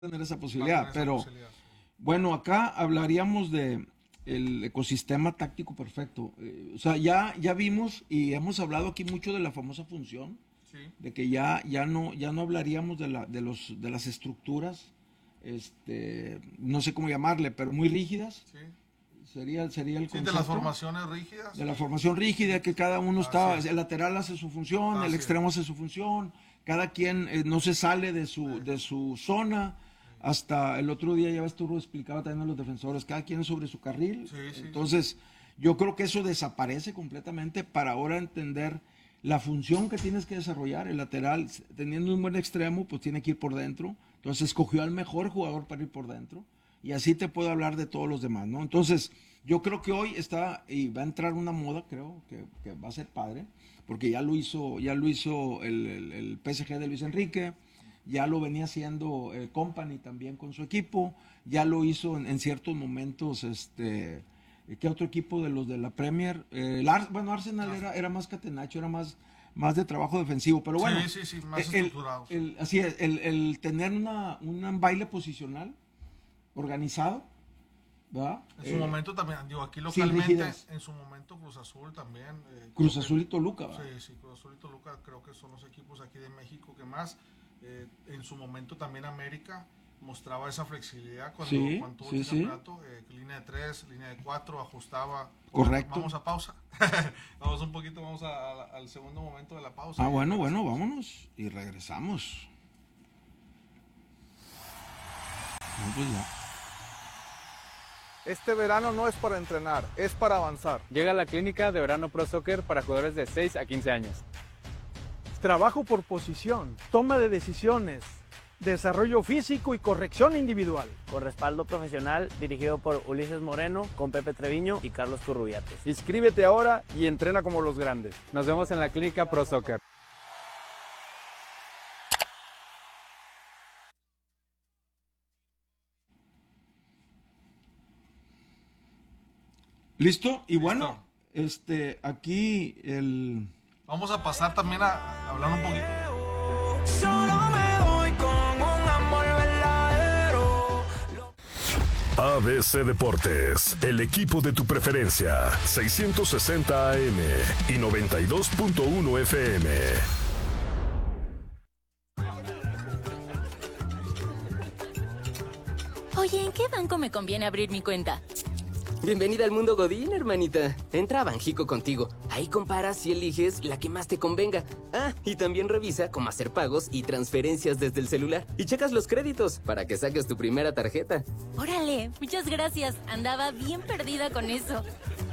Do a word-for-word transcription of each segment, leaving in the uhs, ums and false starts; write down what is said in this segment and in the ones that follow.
tener esa posibilidad, esa pero posibilidad. bueno, acá hablaríamos de el ecosistema táctico perfecto. Eh, o sea, ya, ya vimos y hemos hablado aquí mucho de la famosa función, Sí. de que ya, ya no, ya no hablaríamos de la, de los, de las estructuras, este, no sé cómo llamarle, pero muy rígidas. Sí. Sería, sería el Sí, de concepto. las formaciones rígidas. De la formación rígida, que cada uno Así está, es. el lateral hace su función, Así el es. extremo hace su función, cada quien eh, no se sale de su, Sí. de su zona. Hasta el otro día ya ves, tú lo explicaba también a los defensores, cada quien sobre su carril. Sí, sí, Entonces, yo creo que eso desaparece completamente para ahora entender la función que tienes que desarrollar. El lateral, teniendo un buen extremo, pues tiene que ir por dentro. Entonces, escogió al mejor jugador para ir por dentro. Y así te puedo hablar de todos los demás, ¿no? Entonces, yo creo que hoy está, y va a entrar una moda, creo, que, que va a ser padre, porque ya lo hizo, ya lo hizo el, el, el P S G de Luis Enrique, ya lo venía haciendo el Company también con su equipo, ya lo hizo en, en ciertos momentos, este, ¿qué otro equipo de los de la Premier? Eh, el Ar, bueno, Arsenal era, era más catenacho, era más, más de trabajo defensivo, pero bueno. Sí, sí, sí, más el, estructurado. el, así es, el, el tener una, un baile posicional organizado, ¿verdad? En su Eh, momento también, digo, aquí sin localmente, rigidez. en su momento Cruz Azul también. Eh, Cruz creo Azul que- y Toluca, ¿verdad? Sí, sí, Cruz Azul y Toluca creo que son los equipos aquí de México que más. Eh, en su momento también América mostraba esa flexibilidad cuando, Sí, cuando tuvo sí, el sí. campeonato. Eh, línea de tres, línea de cuatro, ajustaba. Correcto. Vamos a pausa. Vamos un poquito, vamos a- a- al segundo momento de la pausa. Ah, y bueno, bueno, regresamos. vámonos y regresamos. No, pues ya. Este verano no es para entrenar, es para avanzar. Llega a la clínica de verano Pro Soccer para jugadores de seis a quince años. Trabajo por posición, toma de decisiones, desarrollo físico y corrección individual. Con respaldo profesional dirigido por Ulises Moreno, con Pepe Treviño y Carlos Turrubiates. Inscríbete ahora y entrena como los grandes. Nos vemos en la clínica Pro Soccer. ¿Listo? Y bueno, este, aquí el... Vamos a pasar también a, a hablar un poquito. Solo me voy con un amor verdadero. A B C Deportes, el equipo de tu preferencia, seiscientos sesenta A M y noventa y dos punto uno F M. Oye, ¿en qué banco me conviene abrir mi cuenta? Bienvenida al mundo Godín, hermanita. Entra a Banjico contigo. Ahí comparas y eliges la que más te convenga. Ah, y también revisa cómo hacer pagos y transferencias desde el celular. Y checas los créditos para que saques tu primera tarjeta. Órale, muchas gracias. Andaba bien perdida con eso.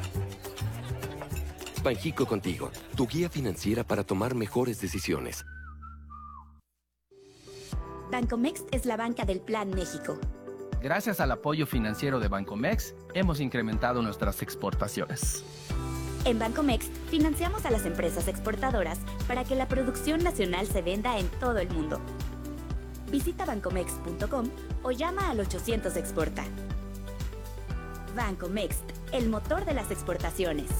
Banjico contigo, tu guía financiera para tomar mejores decisiones. Bancomext es la banca del Plan México. Gracias al apoyo financiero de Bancomext, hemos incrementado nuestras exportaciones. En Bancomext financiamos a las empresas exportadoras para que la producción nacional se venda en todo el mundo. Visita bancomext punto com o llama al ochocientos exporta. Bancomext, el motor de las exportaciones.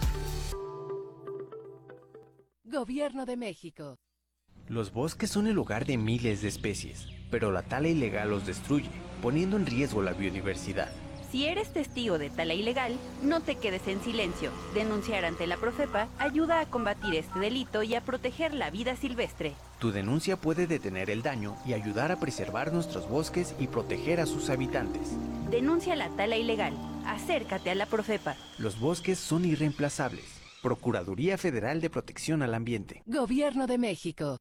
Gobierno de México. Los bosques son el hogar de miles de especies, pero la tala ilegal los destruye, poniendo en riesgo la biodiversidad. Si eres testigo de tala ilegal, no te quedes en silencio. Denunciar ante la Profepa ayuda a combatir este delito y a proteger la vida silvestre. Tu denuncia puede detener el daño y ayudar a preservar nuestros bosques y proteger a sus habitantes. Denuncia la tala ilegal. Acércate a la Profepa. Los bosques son irreemplazables. Procuraduría Federal de Protección al Ambiente. Gobierno de México.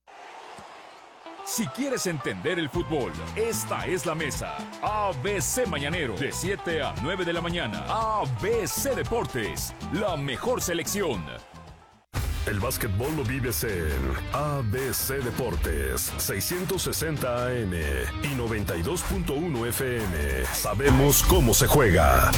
Si quieres entender el fútbol, esta es la mesa. A B C Mañanero, de siete a nueve de la mañana. A B C Deportes, la mejor selección. El básquetbol lo vives en A B C Deportes, seiscientos sesenta A M y noventa y dos punto uno F M. Sabemos cómo se juega.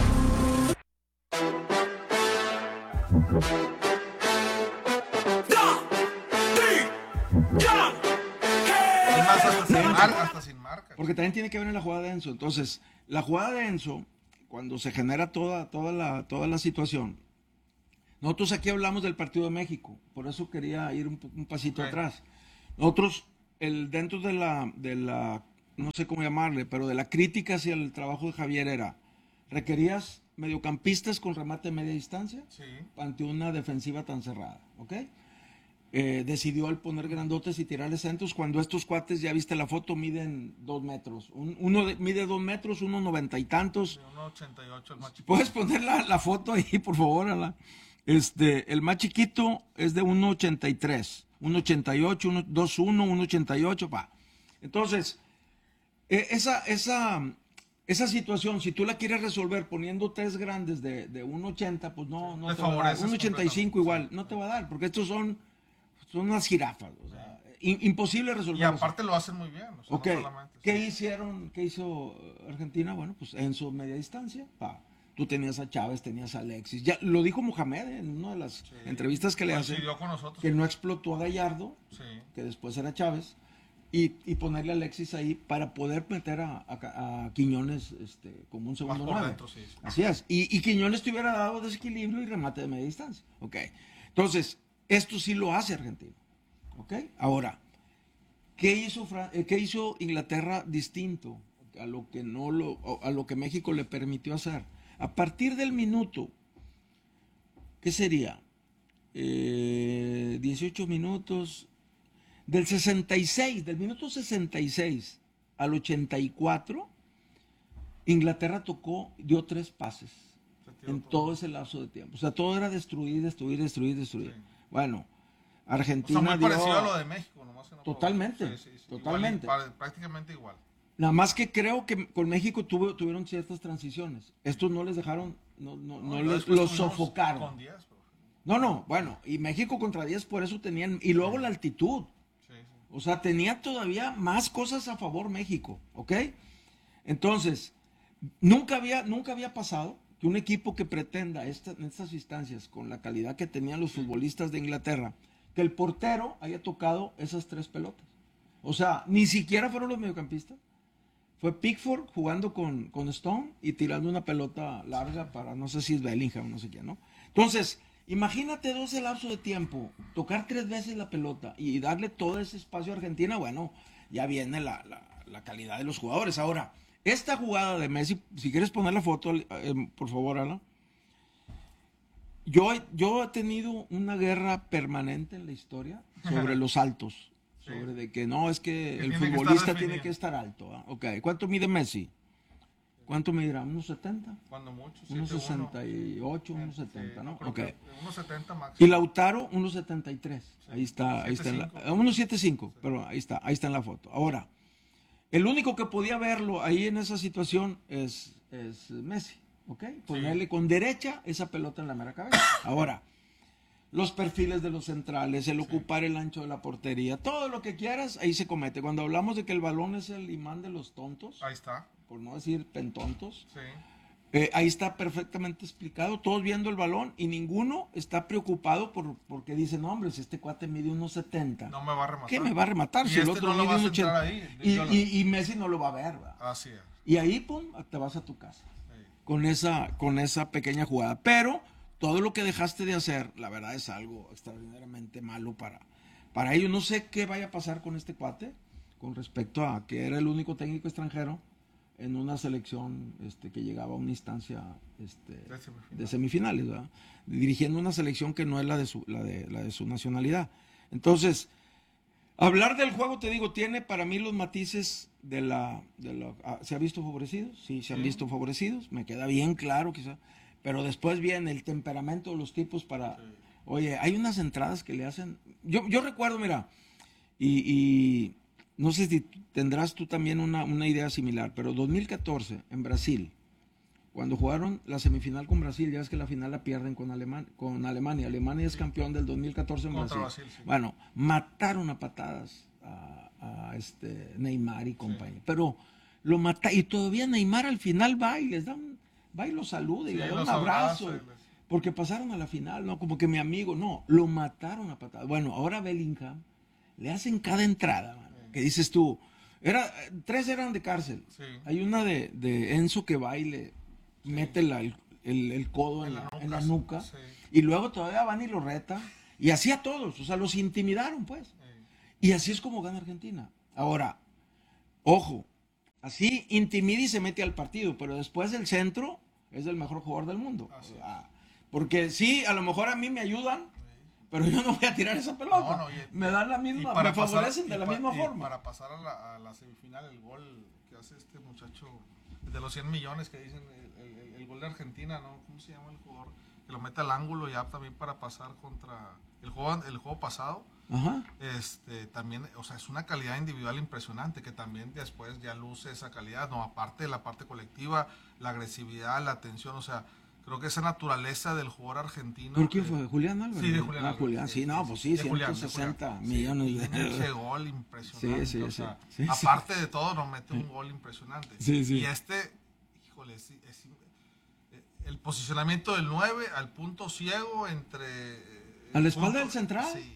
Hasta sin marca. Porque también tiene que ver en la jugada de Enzo. Entonces, la jugada de Enzo, cuando se genera toda, toda, la, toda la situación, nosotros aquí hablamos del partido de México, por eso quería ir un, un pasito Okay. atrás. Nosotros, el, dentro de la, de la no sé cómo llamarle, pero de la crítica hacia el trabajo de Javier era, requerías mediocampistas con remate de media distancia Sí. ante una defensiva tan cerrada, ¿ok? Eh, decidió al poner grandotes y tirarles centros cuando estos cuates, ya viste la foto, miden dos metros. Un- uno de- mide dos metros, uno noventa y tantos. De uno ochenta y ocho el más chiquito. ¿Puedes poner la, la foto ahí, por favor, Ala? Este, el más chiquito es de uno ochenta y tres, uno ochenta y ocho, uno veintiuno, uno ochenta y ocho, pa. Entonces, eh, esa, esa, esa situación, si tú la quieres resolver poniendo test grandes de, de uno ochenta, pues no, no Le te va a dar. favoreces uno ochenta y cinco igual, no te va a dar, porque estos son, son unas jirafas, o sea, in- imposible resolver. Y aparte lo hacen muy bien. O sea, Ok, no solamente- ¿qué hicieron, qué hizo Argentina? Bueno, pues en su media distancia, pa. Tú tenías a Chávez, tenías a Alexis. Ya lo dijo Mohamed en una de las entrevistas que le hace, Coincidió con nosotros. que no explotó a Gallardo, Sí. que después era Chávez, y, y ponerle a Alexis ahí para poder meter a, a- a Quiñones este, como un segundo por nueve. dentro, sí, sí. Así es. Y, y Quiñones te hubiera dado desequilibrio y remate de media distancia. Ok. Entonces, esto sí lo hace Argentina. Ok. Ahora, ¿qué hizo, Fra- eh, ¿qué hizo Inglaterra distinto a lo que no lo, a lo que México le permitió hacer? A partir del minuto, ¿qué sería? Eh, dieciocho minutos, del sesenta y seis, del minuto sesenta y seis al ochenta y cuatro, Inglaterra tocó, dio tres pases en todo ese lapso de tiempo. O sea, todo era destruir, destruir, destruir, destruir. Bueno, O sea, Argentina muy dio- parecido a lo de México. Nomás que no Totalmente, Sí, sí, sí. totalmente. Igual, pa- prácticamente igual. Nada más que creo que con México tuvo, tuvieron ciertas transiciones. Estos no les dejaron, no, no, no No, les, después los tuvimos sofocaron. con diez, pero- No, no, bueno, y México contra diez por eso tenían, y luego la altitud. Sí, sí. O sea, tenía todavía más cosas a favor México, ¿ok? Entonces, nunca había, nunca había pasado que un equipo que pretenda esta- en estas instancias, con la calidad que tenían los futbolistas de Inglaterra, que el portero haya tocado esas tres pelotas. O sea, ni siquiera fueron los mediocampistas. Fue Pickford jugando con, con Stone y tirando una pelota larga para, no sé si es Bellingham o no sé quién, ¿no? Entonces, imagínate doce lapsos de tiempo, tocar tres veces la pelota y darle todo ese espacio a Argentina, bueno, ya viene la, la- la calidad de los jugadores. Ahora, esta jugada de Messi, si quieres poner la foto, eh, por favor, Ana. Yo, he- yo he tenido una guerra permanente en la historia sobre los altos. Sobre de que no, es que Que el tiene que estar futbolista definido. tiene que estar alto. ¿ah? Ok, ¿cuánto mide Messi? ¿Cuánto medirá? ¿unos setenta? Cuando mucho. Unos siete uno. sesenta y ocho, unos setenta, ¿no? Creo Ok. que unos setenta máximo. Y Lautaro, unos setenta y tres. Ahí está, ahí está. En la, siete cinco. unos setenta y cinco, pero ahí está, ahí está en la foto. Ahora, el único que podía verlo ahí en esa situación es, es Messi, ¿ok? Ponerle con derecha esa pelota en la mera cabeza. Ahora, los perfiles de los centrales, el ocupar el ancho de la portería, todo lo que quieras, ahí se comete. Cuando hablamos de que el balón es el imán de los tontos, Ahí está. por no decir pentontos, Sí. eh, ahí está perfectamente explicado, todos viendo el balón y ninguno está preocupado por, porque dice, no hombre, si este cuate mide unos setenta, No me va a rematar. ¿qué me va a rematar? Y Si el este otro no lo mide vas a unos entrar ochenta. ahí. Y, Yo lo- y- y Messi no lo va a ver, ¿verdad? Así es. Y ahí, pum, te vas a tu casa con esa, con esa pequeña jugada. Pero todo lo que dejaste de hacer, la verdad es algo extraordinariamente malo para, para ellos. No sé qué vaya a pasar con este cuate, con respecto a que era el único técnico extranjero en una selección este, que llegaba a una instancia este, De semifinal. de semifinales, ¿verdad? Dirigiendo una selección que no es la de su, la de, la de su nacionalidad. Entonces, hablar del juego, te digo, tiene para mí los matices de la... De la ah, ¿se ha visto favorecidos? Sí, se han Sí. visto favorecidos. Me queda bien claro, quizá. Pero después viene el temperamento de los tipos para... Oye, hay unas entradas que le hacen... Yo, yo recuerdo, mira, y, y no sé si tendrás tú también una, una idea similar, pero dos mil catorce en Brasil, cuando jugaron la semifinal con Brasil, ya es que la final la pierden con, Aleman- con Alemania. Alemania es campeón del dos mil catorce en Contra Brasil. Brasil, sí. Bueno, mataron a patadas a, a este Neymar y compañía. Pero lo mata y todavía Neymar al final va y les da un, va y los saluda y Sí, le da los un abrazo. abraza y les- Porque pasaron a la final, ¿no? Como que mi amigo, no, lo mataron a patadas. Bueno, ahora Bellingham le hacen cada entrada, mano, que dices tú, era, tres eran de cárcel. Sí. Hay una de, de Enzo que va y le mete la- el, el- el codo en la, en la nuca. Sí. Y luego todavía van y lo reta. Y así a todos, o sea, los intimidaron, pues. Y así es como gana Argentina. Ahora, ojo, así intimida y se mete al partido, pero después del centro es el mejor jugador del mundo. O sea, porque sí, a lo mejor a mí me ayudan, pero yo no voy a tirar esa pelota. No, no, y, me dan la misma, me favorecen de la pa, misma forma. Para pasar a la, a la semifinal, el gol que hace este muchacho, de los cien millones que dicen, el, el, el gol de Argentina, ¿no? ¿Cómo se llama el jugador? Que lo mete al ángulo ya también para pasar contra el juego, el juego pasado. Ajá. Este, también, o sea, es una calidad individual impresionante, que también después ya luce esa calidad, no, aparte de la parte colectiva, la agresividad, la atención, o sea, creo que esa naturaleza del jugador argentino. ¿Por qué fue? ¿Julián Álvarez? Sí, de Julián ah, Álvarez. Julián, sí, no, pues sí, ciento sesenta millones de ese gol impresionante. Sí, sí, o sea, sí, sí, aparte sí. de todo, nos mete un gol impresionante. Sí, sí. Y este, híjole, es, es, el posicionamiento del nueve al punto ciego entre. A la espalda del central. Sí.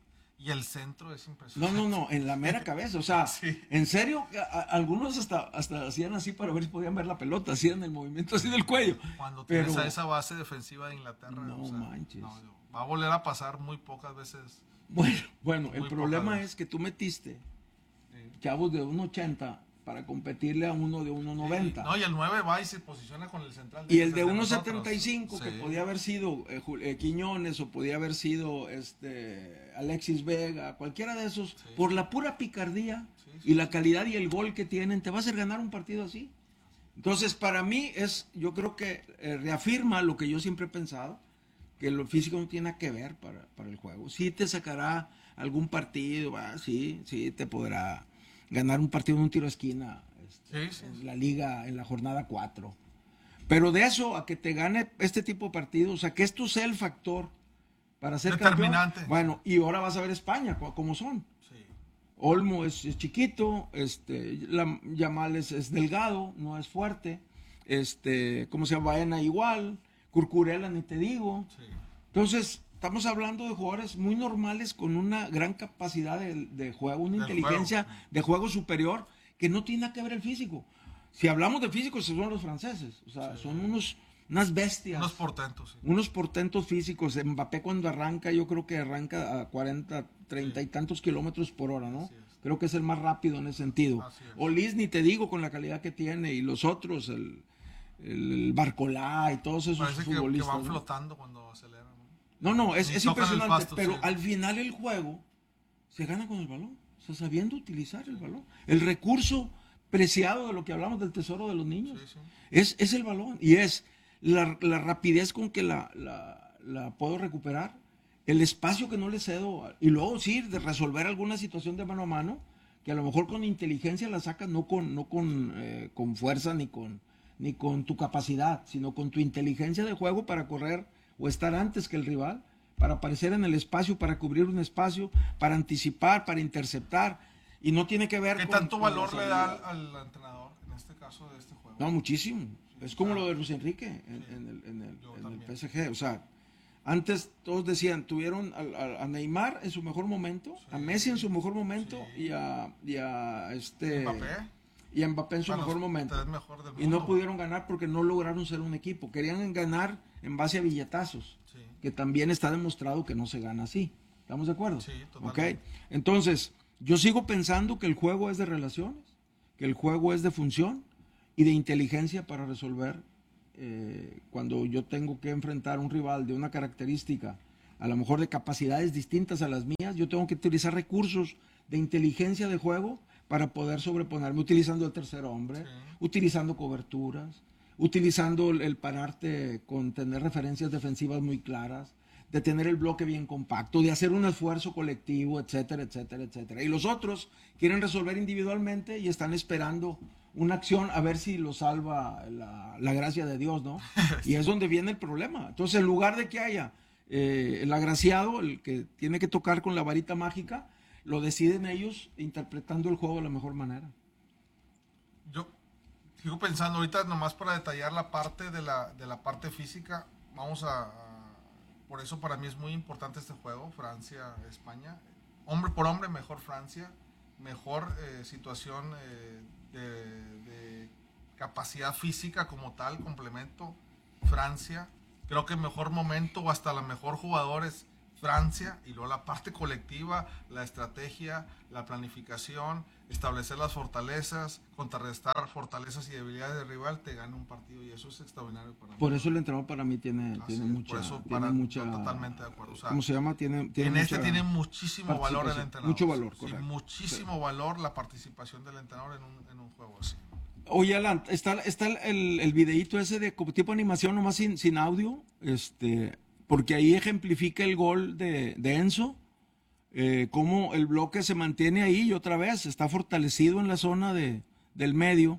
Y el centro es impresionante. No, no, no, en la mera cabeza. O sea, sí. En serio, a, a, algunos hasta, hasta hacían así para ver si podían ver la pelota, hacían el movimiento así del cuello. Cuando pero tienes a esa base defensiva de Inglaterra. No, o sea, manches. No, va a volver a pasar muy pocas veces. Bueno, bueno, el problema es que tú metiste sí. chavos de uno ochenta para competirle a uno de uno noventa. Sí. No, y el nueve va y se posiciona con el central. De y el de uno setenta y cinco, sí. que podía haber sido eh, eh, Quiñones o podía haber sido este Alexis Vega, cualquiera de esos, sí. por la pura picardía sí, sí, y la calidad y el gol que tienen, te va a hacer ganar un partido así. Entonces, para mí, es, yo creo que eh, reafirma lo que yo siempre he pensado, que lo físico no tiene nada que ver para, para el juego. Sí te sacará algún partido, ah, sí, sí te podrá ganar un partido en un tiro a esquina este, sí, sí. en la liga, en la jornada cuatro. Pero de eso a que te gane este tipo de partidos, o sea, que esto sea el factor para ser determinante. Campeón. Bueno, y ahora vas a ver España, cómo son. Sí. Olmo es, es chiquito, este, la, Yamal es, es delgado, no es fuerte, este, ¿cómo se llama? Baena igual, Curcurella ni te digo. Sí. Entonces, estamos hablando de jugadores muy normales con una gran capacidad de, de juego, una Del inteligencia juego. de juego superior que no tiene nada que ver el físico. Si hablamos de físicos, son los franceses, o sea, sí. son unos unas bestias. Unos portentos. Sí. Unos portentos físicos. Mbappé cuando arranca, yo creo que arranca a cuarenta, treinta sí. y tantos kilómetros por hora, ¿no? Creo que es el más rápido en ese sentido. Olis, ni te digo, con la calidad que tiene, y los otros, el, el, el Barcolá y todos esos Parece futbolistas. Que, que van ¿no? flotando cuando aceleran. No, no, es, es impresionante, pasto, pero sí. al final el juego se gana con el balón, o sea, sabiendo utilizar el balón. El recurso preciado de lo que hablamos del tesoro de los niños sí, sí. Es, es el balón, y es la, la rapidez con que la, la, la puedo recuperar, el espacio que no le cedo, y luego sí, de resolver alguna situación de mano a mano, que a lo mejor con inteligencia la sacas, no con, no con, eh, con fuerza ni con, ni con tu capacidad, sino con tu inteligencia de juego para correr o estar antes que el rival, para aparecer en el espacio, para cubrir un espacio, para anticipar, para interceptar, y no tiene que ver ¿Qué con... tanto valor con le da al, al entrenador, en este caso, de este juego? No, muchísimo. Sí, es como claro. lo de Luis Enrique en, sí. en, el, en, el, en el P S G, o sea, antes todos decían, tuvieron a, a, a Neymar en su mejor momento, sí. a Messi en su mejor momento, sí. y a, y a este... Mbappé. Y a Mbappé en su mejor momento. Mejor del mundo. Y no pudieron ganar porque no lograron ser un equipo. Querían ganar en base a billetazos, sí. que también está demostrado que no se gana así. ¿Estamos de acuerdo? Sí, totalmente. ¿Okay? Entonces, yo sigo pensando que el juego es de relaciones, que el juego es de función y de inteligencia para resolver. Eh, cuando yo tengo que enfrentar a un rival de una característica, a lo mejor de capacidades distintas a las mías, yo tengo que utilizar recursos de inteligencia de juego para poder sobreponerme, utilizando el tercer hombre, sí. utilizando coberturas, utilizando el, el pararte con tener referencias defensivas muy claras, de tener el bloque bien compacto, de hacer un esfuerzo colectivo, etcétera, etcétera, etcétera. Y los otros quieren resolver individualmente y están esperando una acción a ver si lo salva la, la gracia de Dios, ¿no? Y es donde viene el problema. Entonces, en lugar de que haya eh, el agraciado, el que tiene que tocar con la varita mágica, lo deciden ellos interpretando el juego de la mejor manera. Yo sigo pensando ahorita, nomás para detallar la parte de la, de la parte física, vamos a, a... Por eso para mí es muy importante este juego, Francia-España. Hombre por hombre, mejor Francia, mejor eh, situación eh, de, de capacidad física como tal, complemento, Francia. Creo que mejor momento o hasta la mejor jugadores, Francia, y luego la parte colectiva, la estrategia, la planificación, establecer las fortalezas, contrarrestar fortalezas y debilidades del rival, te gana un partido, y eso es extraordinario para mí. Por eso el entrenador para mí tiene, tiene es, mucha, por eso tiene para, mucha, totalmente de acuerdo. O sea, ¿cómo se llama? Tiene, tiene en mucha este tiene muchísimo valor el entrenador. Mucho valor, sí, correcto. muchísimo sí. valor la participación del entrenador en un, en un juego así. Oye, Alan, está, está el, el, el videíto ese de como tipo animación, nomás sin, sin audio, este, porque ahí ejemplifica el gol de, de Enzo, eh, cómo el bloque se mantiene ahí y otra vez está fortalecido en la zona de, del medio,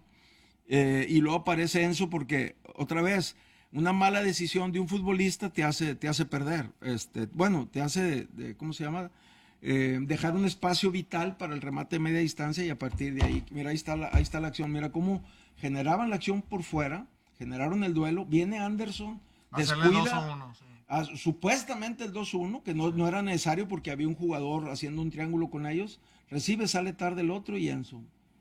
eh, y luego aparece Enzo porque otra vez una mala decisión de un futbolista te hace, te hace perder, este, bueno, te hace, de, de, ¿cómo se llama? Eh, dejar un espacio vital para el remate de media distancia, y a partir de ahí, mira, ahí está la, ahí está la acción, mira cómo generaban la acción por fuera, generaron el duelo, viene Anderson, Hacerle descuida, dos a uno, sí. a, supuestamente el dos a uno, que no, no era necesario porque había un jugador haciendo un triángulo con ellos, recibe, sale tarde el otro y Enzo.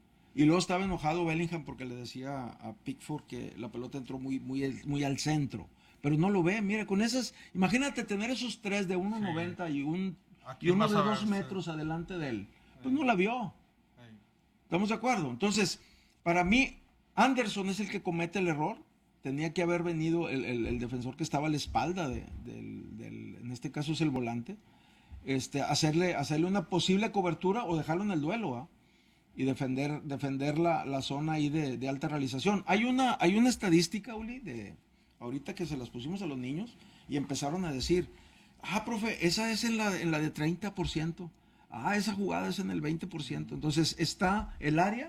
Y luego estaba enojado Bellingham porque le decía a Pickford que la pelota entró muy, muy, muy al centro, pero no lo ve, mira, con esas, imagínate tener esos tres de uno noventa sí. y un... y uno de dos metros sí. adelante de él, pues no la vio. ¿Estamos de acuerdo? Entonces, para mí, Anderson es el que comete el error. Tenía que haber venido el, el, el defensor que estaba a la espalda, de, del, del, en este caso es el volante, este, hacerle, hacerle una posible cobertura o dejarlo en el duelo, ¿eh? Y defender, defender la, la zona ahí de, de alta realización. Hay una, hay una estadística, Uli, de ahorita que se las pusimos a los niños y empezaron a decir, ah, profe, esa es en la, en la de treinta por ciento. Ah, esa jugada es en el veinte por ciento. Entonces está el área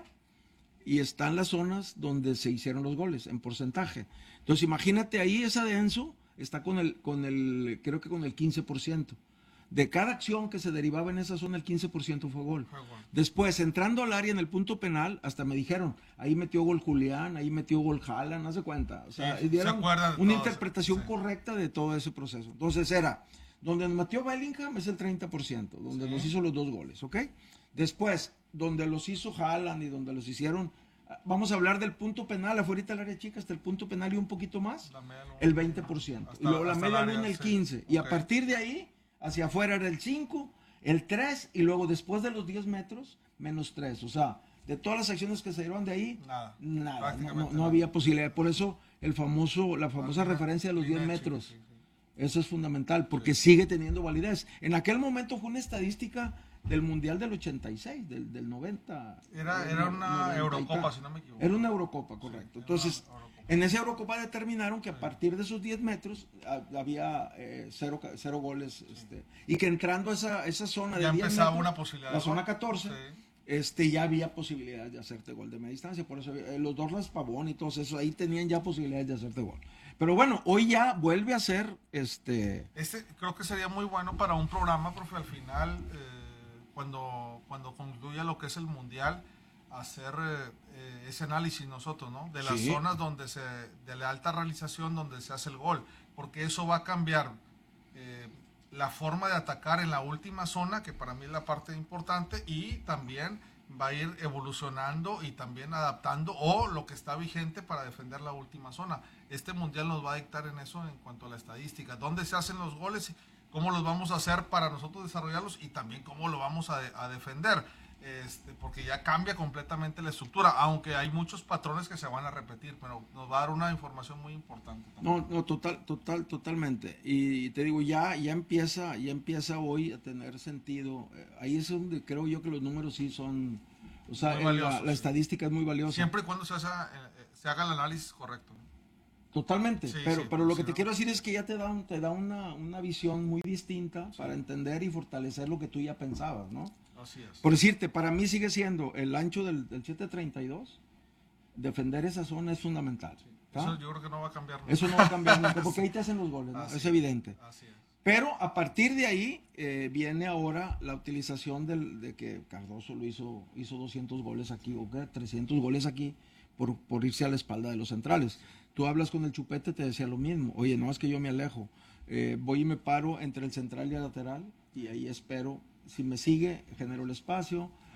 y están las zonas donde se hicieron los goles en porcentaje. Entonces imagínate ahí, esa de Enzo está con el, con el, creo que con el quince por ciento. De cada acción que se derivaba en esa zona, el quince por ciento fue gol. Fue gol. Después, entrando al área en el punto penal, hasta me dijeron, ahí metió gol Julián, ahí metió gol Haaland, haz de cuenta. O sea, sí, dieron una todo interpretación eso. correcta de todo ese proceso. Entonces era, donde nos metió Bellingham es el treinta por ciento, donde sí. nos hizo los dos goles, ¿ok? Después, donde los hizo Haaland y donde los hicieron, vamos a hablar del punto penal, afuera del área chica, hasta el punto penal y un poquito más, el veinte por ciento. Hasta, y luego la media luna el quince por ciento. Sí. Y okay. a partir de ahí, hacia afuera era el cinco, el tres, y luego después de los diez metros, menos tres. O sea, de todas las acciones que se dieron de ahí, nada, nada no, no, no había posibilidad. Por eso el famoso, la famosa ah, referencia de los diez metros. Sí, sí, sí. Eso es fundamental, porque sí. sigue teniendo validez. En aquel momento fue una estadística del Mundial del ochenta y seis, del, del noventa. Era, era una Eurocopa, si no me equivoco. Era una Eurocopa, correcto. Sí, Entonces, Eurocopa. En esa Eurocopa determinaron que a partir de esos diez metros a, había eh, cero, cero goles, este, y que entrando a esa, esa zona ya de diez empezaba metros, una posibilidad la zona catorce, sí. este, ya había posibilidades de hacerte gol de media distancia. Por eso eh, los Dorlas Pavón y todos eso, ahí tenían ya posibilidades de hacerte gol. Pero bueno, hoy ya vuelve a ser este... Este creo que sería muy bueno para un programa, profe, al final, eh, cuando, cuando concluya lo que es el Mundial, hacer eh, ese análisis nosotros, ¿no? De las sí. zonas donde se, de la alta realización donde se hace el gol, porque eso va a cambiar eh, la forma de atacar en la última zona, que para mí es la parte importante, y también va a ir evolucionando y también adaptando o lo que está vigente para defender la última zona. Este mundial nos va a dictar en eso en cuanto a la estadística, dónde se hacen los goles, cómo los vamos a hacer para nosotros desarrollarlos y también cómo lo vamos a, de, a defender. Este, porque ya cambia completamente la estructura, aunque hay muchos patrones que se van a repetir, pero nos va a dar una información muy importante también. No, no, total, total, totalmente. Y te digo, ya, ya empieza, ya empieza hoy a tener sentido. Ahí es donde creo yo que los números sí son, o sea, valiosos, la, la sí. estadística es muy valiosa. Siempre y cuando se haga, eh, se haga el análisis correcto. Totalmente, sí, pero, sí, pero lo sí, que te no. quiero decir es que ya te da, un, te da una, una visión muy distinta sí. para entender y fortalecer lo que tú ya pensabas, ¿no? Así es. Por decirte, para mí sigue siendo el ancho del, del siete treinta y dos, defender esa zona es fundamental. Sí. Eso yo creo que no va a cambiar nunca. Eso no va a cambiar nunca, porque ahí te hacen los goles, ¿no? Así es evidente. Así es. Pero a partir de ahí eh, viene ahora la utilización del, de que Cardoso lo hizo, hizo doscientos goles aquí, o ¿qué? trescientos goles aquí, por, por irse a la espalda de los centrales. Tú hablas con el Chupete, te decía lo mismo. Oye, no es que yo me alejo. Eh, voy y me paro entre el central y el lateral, y ahí espero. Si me sigue, genero el espacio,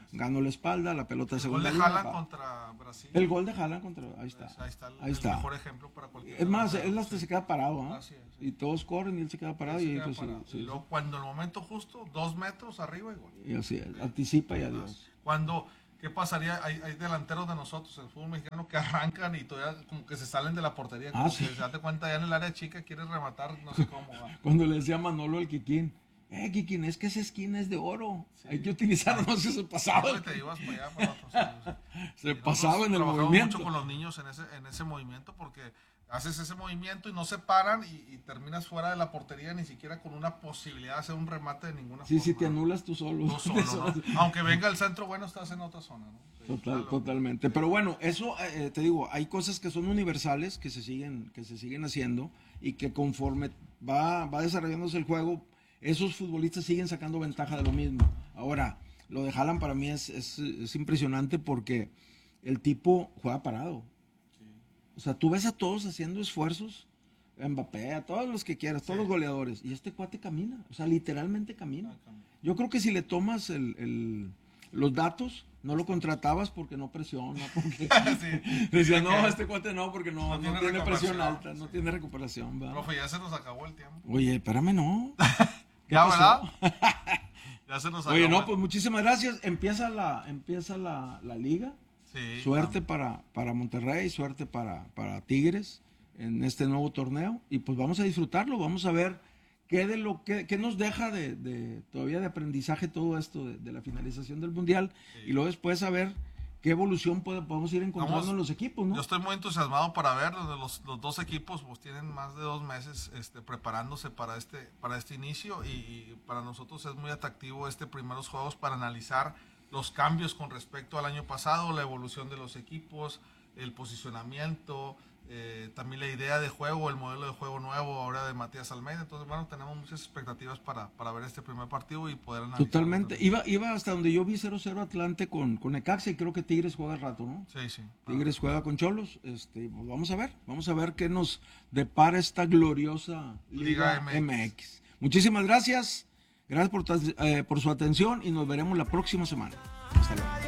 ganó la espalda, la pelota de segunda línea. El gol de línea, Haaland contra Brasil. El gol de Haaland contra, ahí está. Pues ahí está el, ahí el está. mejor ejemplo para cualquier. Es más, jugador, él hasta sí. se queda parado, ¿eh? Así es, sí. Y todos corren y él se queda parado. Él se y, queda pues, parado. sí, y sí, luego, cuando el momento justo, dos metros arriba y gol. Y así es, anticipa y adiós. Cuando, ¿qué pasaría? Hay, hay delanteros de nosotros, el fútbol mexicano, que arrancan y todavía como que se salen de la portería. Como Ah, que sí. se date cuenta, ya en el área chica quieres rematar, no sé cómo va. Cuando le decía a Manolo el Kikín, eh, Kikín, es que esa esquina es de oro. Sí. Hay que utilizarlo, no sé si se pasaba. No, te ibas para allá, para otros años. Se pasaba en el trabajamos movimiento. mucho con los niños en ese, en ese movimiento porque haces ese movimiento y no se paran y, y terminas fuera de la portería ni siquiera con una posibilidad de hacer un remate de ninguna Sí, forma. sí, te anulas tú solo. Tú solo, ¿no? Aunque venga el centro, bueno, estás en otra zona, ¿no? Sí, Total, claro. totalmente. Pero bueno, eso eh, te digo, hay cosas que son universales que se siguen, que se siguen haciendo y que conforme va, va desarrollándose el juego, esos futbolistas siguen sacando ventaja de lo mismo. Ahora, lo de Haaland para mí es, es, es impresionante porque el tipo juega parado. Sí. O sea, tú ves a todos haciendo esfuerzos, a Mbappé, a todos los que quieras, todos sí. los goleadores, y este cuate camina, o sea, literalmente camina. Ah, camina. Yo creo que si le tomas el, el, los datos, no lo contratabas porque no presiona, porque sí. decía, no, este cuate no, porque no, no, no tiene, tiene presión alta, sí. no tiene recuperación. ¿verdad? Profe, ya se nos acabó el tiempo. Oye, espérame, no. ¿Ya, verdad? Ya se nos acabó. Oye, no, pues muchísimas gracias. Empieza la, empieza la, la liga. Sí, suerte para, para Monterrey, suerte para, para Tigres en este nuevo torneo. Y pues vamos a disfrutarlo, vamos a ver qué de lo que qué nos deja de, de todavía de aprendizaje todo esto de, de la finalización del Mundial. Sí. Y luego después a ver qué evolución puede, podemos ir encontrando vamos, en los equipos, ¿no? Yo estoy muy entusiasmado para ver, los, los dos equipos pues tienen más de dos meses este, preparándose para este, para este inicio y, y para nosotros es muy atractivo este primeros juegos para analizar los cambios con respecto al año pasado, la evolución de los equipos, el posicionamiento, eh, también la idea de juego, el modelo de juego nuevo ahora de Matías Almeida. Entonces, bueno, tenemos muchas expectativas para, para ver este primer partido y poder analizar. Totalmente. Iba, iba hasta donde yo vi cero cero Atlante con, con Necaxa y creo que Tigres juega al rato, ¿no? Sí, sí. Tigres ah. juega con Cholos. Este, pues vamos a ver, vamos a ver qué nos depara esta gloriosa Liga, Liga M X. M X. Muchísimas gracias. Gracias por, eh, por su atención y nos veremos la próxima semana. Hasta luego.